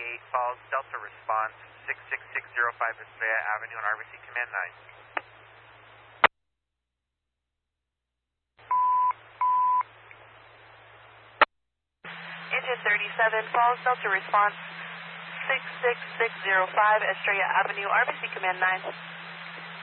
Falls, Delta response 66605 Estrella Avenue on RBC Command 9. Engine 37, Falls, Delta response 66605 Estrella Avenue, RBC Command 9.